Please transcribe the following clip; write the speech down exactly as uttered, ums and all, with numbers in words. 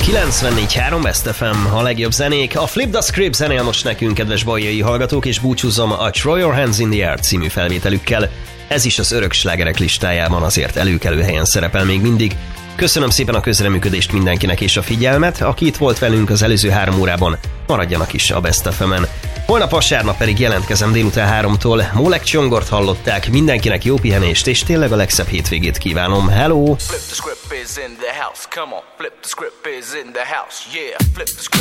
kilencvennégy három Best ef em, a legjobb zenék. A Flip the Script zenél most nekünk, kedves baljai hallgatók, és búcsúzom a Throw Your Hands in the Air című felvételükkel. Ez is az örök slágerek listájában azért előkelő helyen szerepel még mindig. Köszönöm szépen a közreműködést mindenkinek és a figyelmet, aki itt volt velünk az előző három órában, maradjanak is a Best ef em-en. Holnap vasárnap pedig jelentkezem délután háromtól. Mólek Csongort hallották, mindenkinek jó pihenést, és tényleg a legszebb hétvégét kívánom. Hello!